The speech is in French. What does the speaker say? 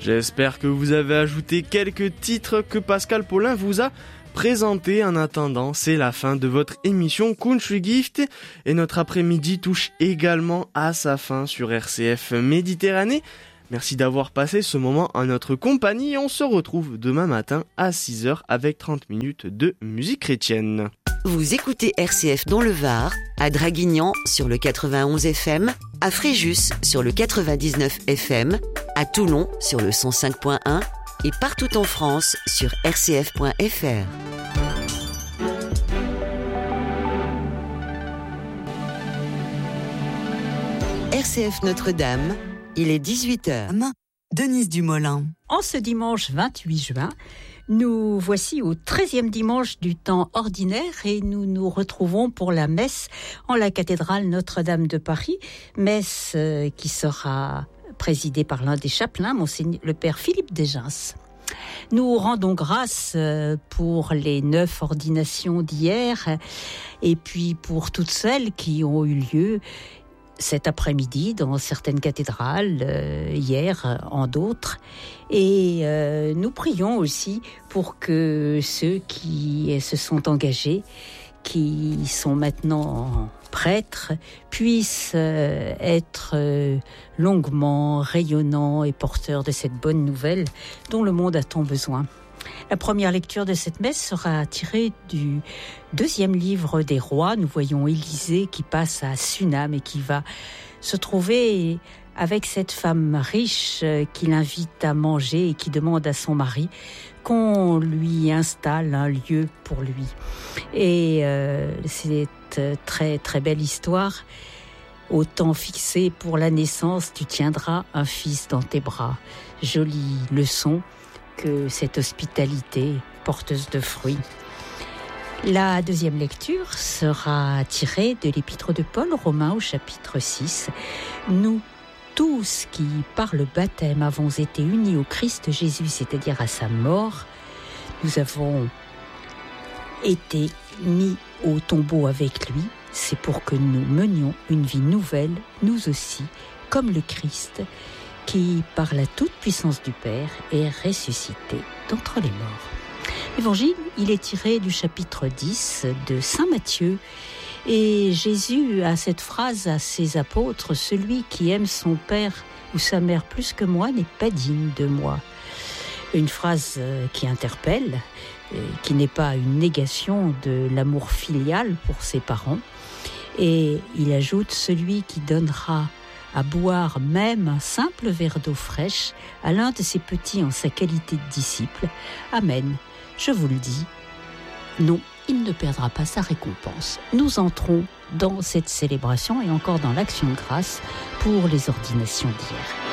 J'espère que vous avez ajouté quelques titres que Pascal Paulin vous a présentés. En attendant, c'est la fin de votre émission Country Gift et notre après-midi touche également à sa fin sur RCF Méditerranée. Merci d'avoir passé ce moment en notre compagnie et on se retrouve demain matin à 6h avec 30 minutes de musique chrétienne. Vous écoutez RCF dans le Var, à Draguignan sur le 91 FM, à Fréjus sur le 99 FM, à Toulon sur le 105.1 et partout en France sur rcf.fr. RCF Notre-Dame, il est 18h. Denise Dumoulin. En ce dimanche 28 juin, nous voici au 13e dimanche du temps ordinaire et nous nous retrouvons pour la messe en la cathédrale Notre-Dame de Paris, messe qui sera présidée par l'un des chapelains, le père Philippe Desgens. Nous rendons grâce pour les 9 ordinations d'hier et puis pour toutes celles qui ont eu lieu cet après-midi dans certaines cathédrales, hier en d'autres. Et nous prions aussi pour que ceux qui se sont engagés, qui sont maintenant prêtres, puissent être longuement rayonnants et porteurs de cette bonne nouvelle dont le monde a tant besoin. La première lecture de cette messe sera tirée du 2e livre des rois. Nous voyons Élisée qui passe à Sunam et qui va se trouver avec cette femme riche qui l'invite à manger et qui demande à son mari qu'on lui installe un lieu pour lui. Et c'est très très belle histoire. Au temps fixé pour la naissance, tu tiendras un fils dans tes bras. Jolie leçon que cette hospitalité porteuse de fruits. La 2e lecture sera tirée de l'épître de Paul aux Romains au chapitre 6. Nous tous qui, par le baptême, avons été unis au Christ Jésus, c'est-à-dire à sa mort, nous avons été mis au tombeau avec lui. C'est pour que nous menions une vie nouvelle, nous aussi, comme le Christ, qui, par la toute-puissance du Père, est ressuscité d'entre les morts. L'évangile, il est tiré du chapitre 10 de Saint Matthieu. Et Jésus a cette phrase à ses apôtres: « Celui qui aime son père ou sa mère plus que moi n'est pas digne de moi. » Une phrase qui interpelle, qui n'est pas une négation de l'amour filial pour ses parents. Et il ajoute: « Celui qui donnera à boire même un simple verre d'eau fraîche à l'un de ses petits en sa qualité de disciple. Amen. Je vous le dis, non, il ne perdra pas sa récompense. » Nous entrons dans cette célébration et encore dans l'action de grâce pour les ordinations d'hier.